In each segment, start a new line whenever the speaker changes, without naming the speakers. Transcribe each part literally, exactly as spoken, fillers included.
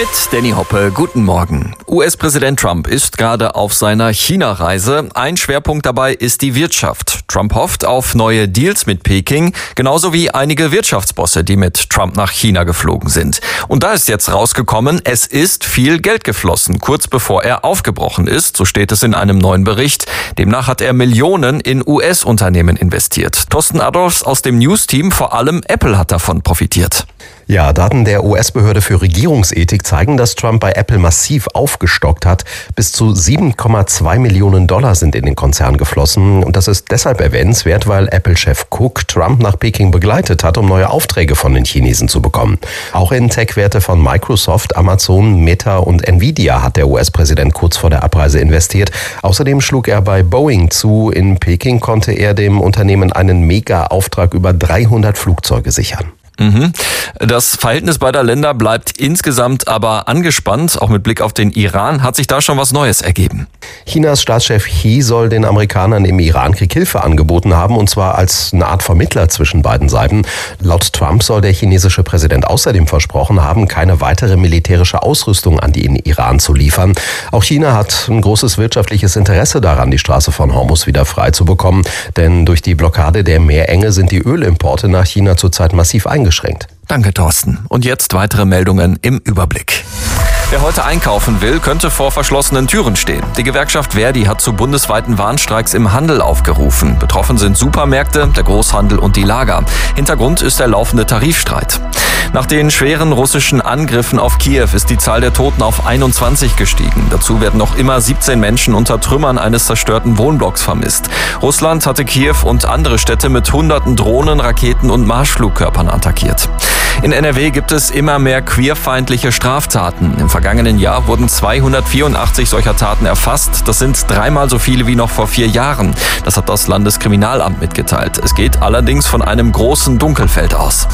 Mit Danny Hoppe, guten Morgen. U S-Präsident Trump ist gerade auf seiner China-Reise. Ein Schwerpunkt dabei ist die Wirtschaft. Trump hofft auf neue Deals mit Peking, genauso wie einige Wirtschaftsbosse, die mit Trump nach China geflogen sind. Und da ist jetzt rausgekommen, es ist viel Geld geflossen, kurz bevor er aufgebrochen ist, so steht es in einem neuen Bericht. Demnach hat er Millionen in U S-Unternehmen investiert. Thorsten Adolfs aus dem News-Team, vor allem Apple hat davon profitiert.
Ja, Daten der U S-Behörde für Regierungsethik zeigen, dass Trump bei Apple massiv aufgestockt hat. Bis zu sieben Komma zwei Millionen Dollar sind in den Konzern geflossen. Und das ist deshalb erwähnenswert, weil Apple-Chef Cook Trump nach Peking begleitet hat, um neue Aufträge von den Chinesen zu bekommen. Auch in Tech-Werte von Microsoft, Amazon, Meta und Nvidia hat der U S-Präsident kurz vor der Abreise investiert. Außerdem schlug er bei Boeing zu. In Peking konnte er dem Unternehmen einen Mega-Auftrag über dreihundert Flugzeuge sichern.
Mhm. Das Verhältnis beider Länder bleibt insgesamt aber angespannt. Auch mit Blick auf den Iran hat sich da schon was Neues ergeben.
Chinas Staatschef Xi soll den Amerikanern im Irankrieg Hilfe angeboten haben, und zwar als eine Art Vermittler zwischen beiden Seiten. Laut Trump soll der chinesische Präsident außerdem versprochen haben, keine weitere militärische Ausrüstung an den Iran zu liefern. Auch China hat ein großes wirtschaftliches Interesse daran, die Straße von Hormuz wieder frei zu bekommen. Denn durch die Blockade der Meerenge sind die Ölimporte nach China zurzeit massiv eingeschränkt.
Danke, Thorsten. Und jetzt weitere Meldungen im Überblick. Wer heute einkaufen will, könnte vor verschlossenen Türen stehen. Die Gewerkschaft Verdi hat zu bundesweiten Warnstreiks im Handel aufgerufen. Betroffen sind Supermärkte, der Großhandel und die Lager. Hintergrund ist der laufende Tarifstreit. Nach den schweren russischen Angriffen auf Kiew ist die Zahl der Toten auf einundzwanzig gestiegen. Dazu werden noch immer siebzehn Menschen unter Trümmern eines zerstörten Wohnblocks vermisst. Russland hatte Kiew und andere Städte mit hunderten Drohnen, Raketen und Marschflugkörpern attackiert. In N R W gibt es immer mehr queerfeindliche Straftaten. Im vergangenen Jahr wurden zweihundertvierundachtzig solcher Taten erfasst. Das sind dreimal so viele wie noch vor vier Jahren. Das hat das Landeskriminalamt mitgeteilt. Es geht allerdings von einem großen Dunkelfeld aus.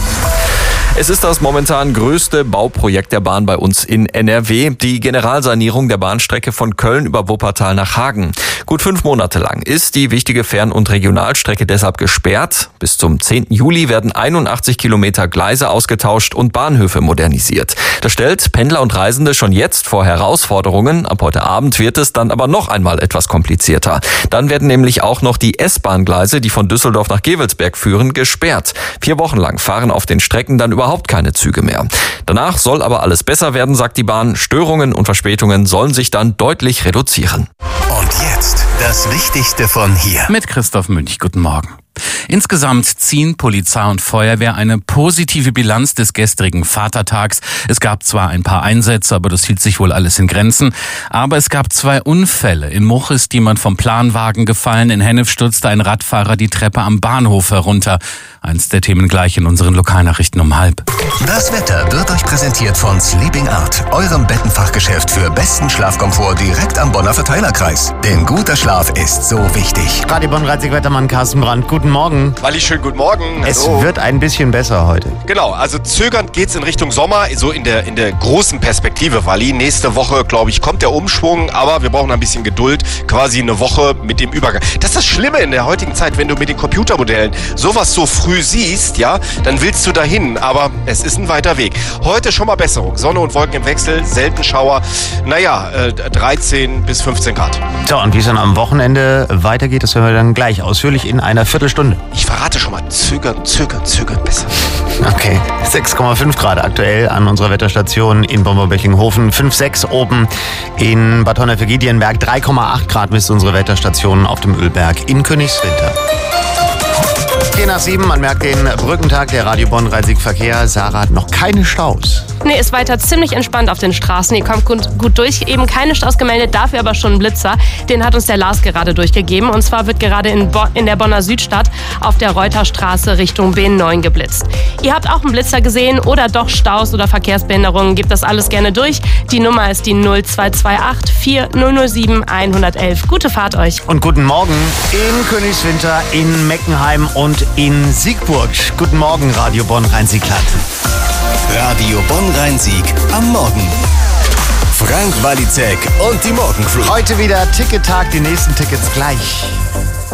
Es ist das momentan größte Bauprojekt der Bahn bei uns in N R W, die Generalsanierung der Bahnstrecke von Köln über Wuppertal nach Hagen. Gut fünf Monate lang ist die wichtige Fern- und Regionalstrecke deshalb gesperrt. Bis zum zehnten Juli werden einundachtzig Kilometer Gleise ausgetauscht und Bahnhöfe modernisiert. Das stellt Pendler und Reisende schon jetzt vor Herausforderungen. Ab heute Abend wird es dann aber noch einmal etwas komplizierter. Dann werden nämlich auch noch die S-Bahn-Gleise, die von Düsseldorf nach Gevelsberg führen, gesperrt. Vier Wochen lang fahren auf den Strecken dann überhaupt keine Züge mehr. Danach soll aber alles besser werden, sagt die Bahn. Störungen und Verspätungen sollen sich dann deutlich reduzieren.
Und jetzt das Wichtigste von hier.
Mit Christoph Münch, guten Morgen. Insgesamt ziehen Polizei und Feuerwehr eine positive Bilanz des gestrigen Vatertags. Es gab zwar ein paar Einsätze, aber das hielt sich wohl alles in Grenzen. Aber es gab zwei Unfälle. In Much ist jemand vom Planwagen gefallen. In Hennef stürzte ein Radfahrer die Treppe am Bahnhof herunter. Eins der Themen gleich in unseren Lokalnachrichten um halb.
Das Wetter wird euch präsentiert von Sleeping Art, eurem Bettenfachgeschäft für besten Schlafkomfort direkt am Bonner Verteilerkreis. Denn guter Schlaf ist so wichtig.
Radio Bonn-Rhein-Sieg-Wettermann Carsten Brandt, guten Morgen.
Walli, schön guten Morgen.
Es
Hallo.
wird ein bisschen besser heute.
Genau, also zögernd geht's in Richtung Sommer, so in der, in der großen Perspektive, Walli. Nächste Woche, glaube ich, kommt der Umschwung, aber wir brauchen ein bisschen Geduld, quasi eine Woche mit dem Übergang. Das ist das Schlimme in der heutigen Zeit, wenn du mit den Computermodellen sowas so früh siehst, ja, dann willst du dahin, aber es ist ein weiter Weg. Heute schon mal Besserung, Sonne und Wolken im Wechsel, selten Schauer, naja, äh, dreizehn bis fünfzehn Grad.
So, und wie es dann am Wochenende weitergeht, das hören wir dann gleich ausführlich in einer Viertelstunde.
Ich verrate schon mal, zögern, zögern, zögern besser.
Okay, sechs Komma fünf Grad aktuell an unserer Wetterstation in Bomberbeckinghofen, fünf Komma sechs oben in Bad Honnef-Giedienberg, drei Komma acht Grad misst unsere Wetterstation auf dem Ölberg in Königswinter. zehn nach sieben, man merkt den Brückentag der Radio Bonn-Rhein-Sieg-Verkehr. Sarah hat noch keine Staus.
Nee, ist weiter ziemlich entspannt auf den Straßen. Ihr kommt gut, gut durch. Eben keine Staus gemeldet, dafür aber schon ein Blitzer. Den hat uns der Lars gerade durchgegeben. Und zwar wird gerade in, Bo- in der Bonner Südstadt auf der Reuterstraße Richtung B neun geblitzt. Ihr habt auch einen Blitzer gesehen oder doch Staus oder Verkehrsbehinderungen, gebt das alles gerne durch. Die Nummer ist die null zwei zwei acht vier null null sieben eins eins eins. Gute Fahrt euch.
Und guten Morgen in Königswinter, in Meckenheim und in Siegburg. Guten Morgen, Radio Bonn-Rhein-Sieg-Land.
Radio Bonn-Rhein-Sieg am Morgen. Frank Walizek und die Morgencrew.
Heute wieder Tickettag, die nächsten Tickets gleich.